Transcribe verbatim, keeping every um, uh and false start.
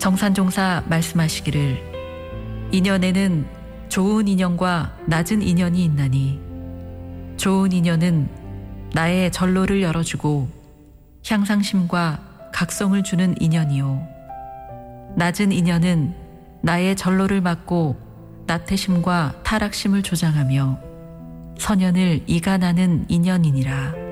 정산종사 말씀하시기를 인연에는 좋은 인연과 낮은 인연이 있나니 좋은 인연은 나의 전로를 열어주고 향상심과 각성을 주는 인연이요 낮은 인연은 나의 전로를 막고 나태심과 타락심을 조장하며 선연을 이간하는 인연이니라.